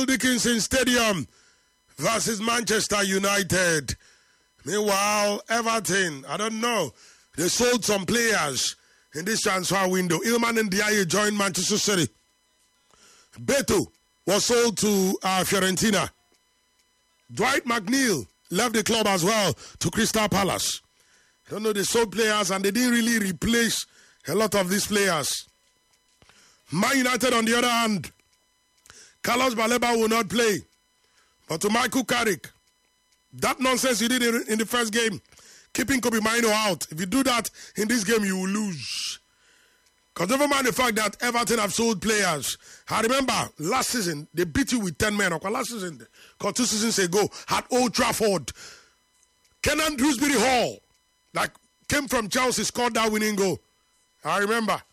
Phil Dickinson Stadium versus Manchester United. Meanwhile, Everton, I don't know. They sold some players in this transfer window. Ilman Ndiaye joined Manchester City. Beto was sold to Fiorentina. Dwight McNeil left the club as well to Crystal Palace. I don't know, they sold players and they didn't really replace a lot of these players. Man United, on the other hand, Carlos Baleba will not play. But to Michael Carrick, that nonsense you did in the first game, keeping Kobe Mino out, if you do that in this game, you will lose. Because never mind the fact that Everton have sold players. I remember last season, they beat you with 10 men. Last season, because 2 seasons ago, at Old Trafford, Kenan Dewsbury Hall, like, came from Chelsea, scored that winning goal. I remember.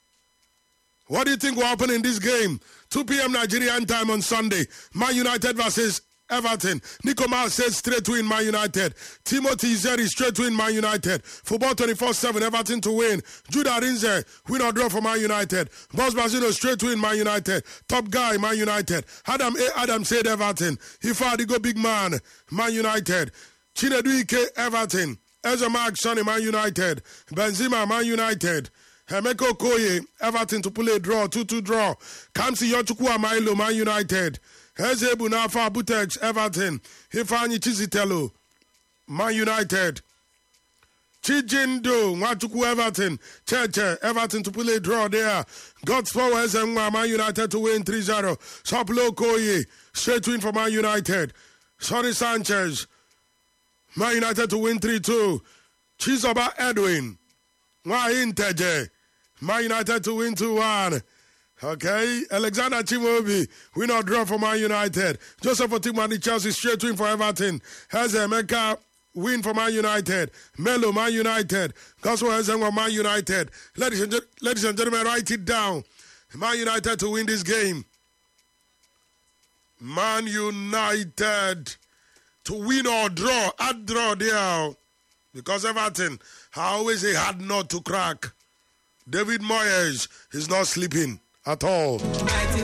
What do you think will happen in this game? 2 p.m. Nigerian time on Sunday. Man United versus Everton. Nico Miles says straight win Man United. Timothy Zeri straight win Man United. Football 24/7 Everton to win. Judah Rinze win or draw for Man United. Boss Basino straight win Man United. Top guy Man United. Adam said Everton. Ifadi go big man Man United. Chinedu Ike Everton. Ezra Mark Sonny Man United. Benzema Man United. Hemeko Koye Everton to pull a draw. 2-2 draw. Kamsi Yochukwu Amailo Man United. Eze Bunafa Butex Everton. Ifeanyi Chizitelo Man United. Chijindo Nwachukwu Everton. Cheche Everton to pull a draw there. God's Power Ezenwa Man United to win 3-0. Soplo Koye straight win for Man United. Sonny Sanchez Man United to win 3-2. Chizoba Edwin Nwainteje Man United to win 2-1. Okay, Alexander Chimobi, win or draw for Man United. Joseph Otimani Chelsea straight win for Everton. Has Emeka win for Man United. Melo Man United. Gospel Ezenwa Man United. Ladies and gentlemen, write it down. Man United to win this game. Man United to win or draw. Add draw there. Because Everton, I always say hard not to crack. David Moyes is not sleeping at all.